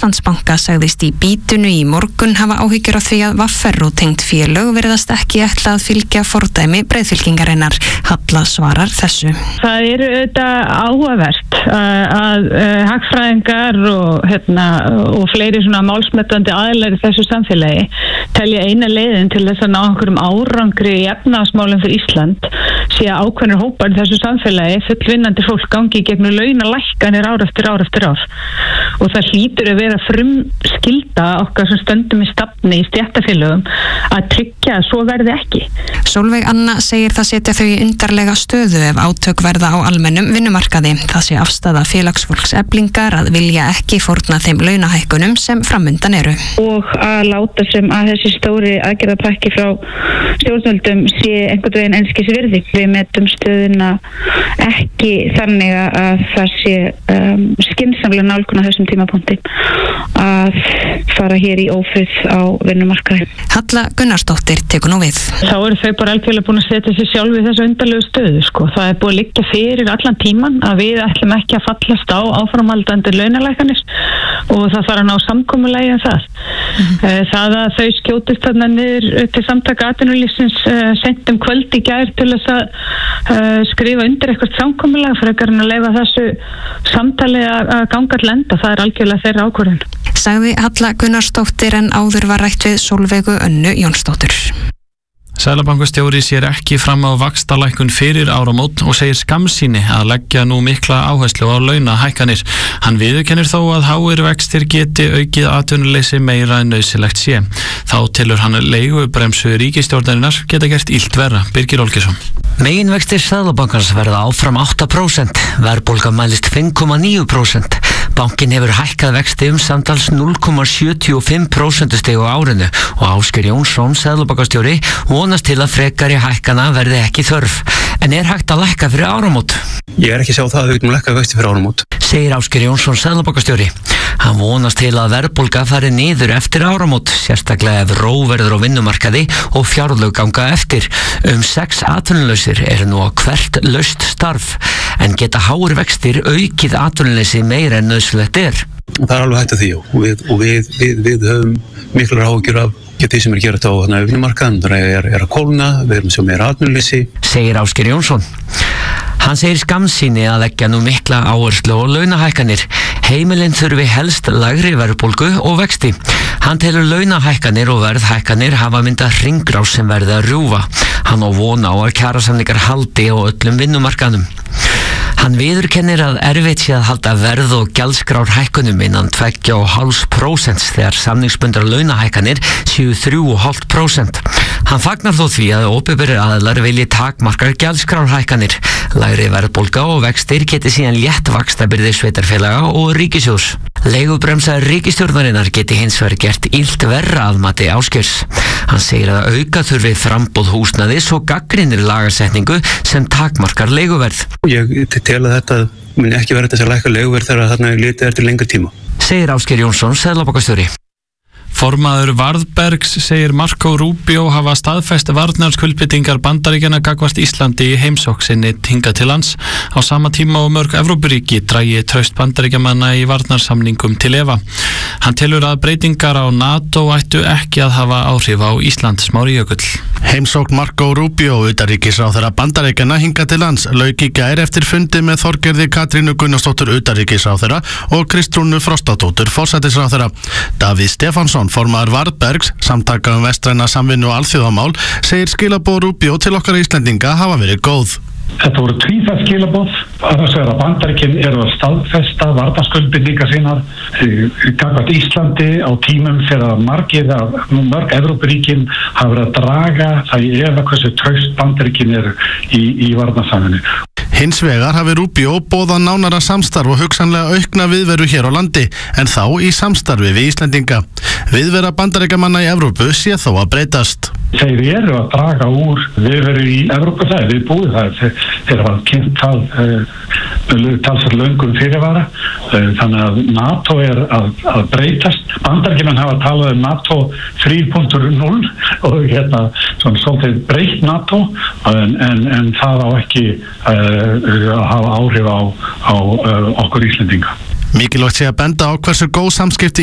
Íslandsbanka sagðist í Bítinu í morgun hafa áhyggjur af því að VR og tengd félög virðast ekki ætla að fylgja fordæmi breiðfylkingarinnar. Halla svarar þessu. Það auðvitað áhugavert að hagfræðingar og fleiri svona málsmetandi aðilar í þessu samfélagi telja eina leiðin til þess að ná einhverjum árangri í efnahagsmálum fyrir Ísland sé að ákveðnir hópar í þessu samfélagi fullvinnandi fólk gangi í gegnum launalækkanir ár eftir ár eftir ár. Og það hlýtur að vera frumskylda okkar sem stöndum í stafni í stéttarfélögum að tryggja að svo verði ekki. Sólveig Anna segir það setja þau í undarlega stöðu ef átök verða á almennum vinnumarkaði. Það sé afstaða félagsfólks Eflingar að vilja ekki fórna þeim launahækkunum sem framundan eru. Og að láta sem að þessi stóri aðgerðapakki frá stjórnvöldum sé einhvern veginn einskis virði. Við metum stöðuna ekki þannig að það sé skynsamlega nálgun á þessum tímapunkti að fara hér í ófrið á vinnumarkaði. Halla Gunnarsdóttir tekur nú við. Þá eru þau bara algjörlega búin að setja sig sjálf í þessu undarlegu stöðu. Það er búin að liggja fyrir allan tíman að við ætlum ekki að fallast á áframhaldandi launalækkanir og það þarf að ná samkomulagi það. Það að þau skjótist þarna niður til samtaka atvinnulífsins seint kvöld í gær til þess að skrifa undir eitthvað samkomulag frekar en að leyfa þessu samtali að ganga til enda. Það er algjörlega þeirra ákvörðun. Sagði Halla Gunnarsdóttir en áður var rætt við Sólveigu Önnu Jónsdóttur. Seðlabankastjóri sér ekki fram á vaxtalækkun fyrir áramót og segir skammsýni að leggja nú mikla áherslu á launahækkanir. Hann viðurkennir þó að háir vextir geti aukið atvinnuleysi meira en nauðsynlegt sé. Þá telur hann leigubremsu ríkisstjórnarinnar geta gert illt verra. Birgir Olgeirsson. Meginvextir Seðlabankans verða áfram 8%, verðbólga mælist 5,9%. Bankinn hefur hækkað vexti samtals 0,75% stig á árinu og Ásgeir Jónsson, seðlabankastjóri, vonast til að frekari hækkana verði ekki þörf. En er hægt að lækka fyrir áramót? Ég er ekki að sjá það að við getum lækkað vexti fyrir áramót. Segir Ásgeir Jónsson, seðlabankastjóri. Hann vonast til að verðbólga fari niður eftir áramót, sérstaklega ef ró verður á vinnumarkaði og fjárlög ganga eftir. 6 atvinnulausir eru nú á hvert laust starf, en geta háir vextir aukið atvinnuleysi meira en nauðsynlegt er. Það er alveg hægt að því og við höfum miklar áhyggjur af því sem er gerðt á vinnumarkaðnum. Það er að kólna, við erum sem meira atvinnuleysi. Segir Ásgeir Jónsson. Hann segir skammsýni að leggja nú mikla áherslu og launahækkanir. Heimilin þurfi helst lægri verðbólgu og vexti. Hann telur launahækkanir og verðhækkanir hafa myndað hringrás sem verði að rjúfa. Hann á von á að kjarasamningar haldi á öllum vinnumarkaðnum. Hann viðurkennir að erfitt sé að halda verð og gjaldskrár hækkunum innan 2,5% þegar samningsbundar launahækkanir séu 3,5%. Hann fagnar þó því að opinberir aðilar vilji takmarka gjaldskrár hækkanir. Lægri verðbólga og vextir geti síðan létt vaxtabyrði sveitarfélaga og ríkissjóðs. Leigubremsa ríkisstjórnarinnar geti hins vegar gert illt verra að mati Ásgeirs. Hann segir að auka þurfi framboð húsnæðis og gagnrýnir lagasetningu sem takmarkar leiguverð. Ég tel að þetta muni ekki vera þess að lækka leiguverð þegar þarna litið er til lengri tíma. Segir Ásgeir Jónsson, seðlabankastjóri. Formaður Varðbergs segir Marco Rubio hafa staðfest varnarskuldbindingar Bandaríkjanna gagnvart Íslandi í heimsókn sinni hingað til lands á sama tíma og mörg Evrópuríki dragi traust Bandaríkjamanna í varnarsamningum til efa. Hann telur að breytingar á NATO ættu ekki að hafa áhrif á Ísland. Smári Jökull. Heimsókn Marco Rubio, utanríkisráðherra Bandaríkjanna hingað til lands, lauk í gær eftir fundi með Þorgerði Katrínu Gunnarsdóttur utanríkisráðherra og Kristrúnu Frostadóttur forsætisráðherra. Davíð Stefánsson, formaður Varðbergs, samtaka vestræna samvinnu og alþjóðamál, segir skilaboð Rubio til okkar Íslendinga hafa verið góð. Þetta voru tvíþætt skilaboð. Annars vegar að Bandaríkin eru að staðfesta varnarskuldbindingar sínar gagnvart Íslandi á tímum þegar mörg Evrópuríkin hafa verið að draga það í efa hversu traust Bandaríkin eru í varnarsamvinnu. Hins vegar hafi Rubio boðað nánara samstarf og hugsanlega aukna viðveru hér á landi, en þá í samstarfi við Íslendinga. Viðvera Bandaríkjamanna í Evrópu sé þó að breytast. Þeir eru að draga úr viðveru í Evrópu, það er viðbúið, þeir hafa kynnt talsvert löngum fyrirvara, þannig að NATO er að breytast. Bandaríkjamenn hafa talað NATO 3.0 og svona svolítið breytt NATO, en það á ekki að hafa áhrif á okkur Íslendinga. Mikilvægt sé að benda á hversu góð samskipti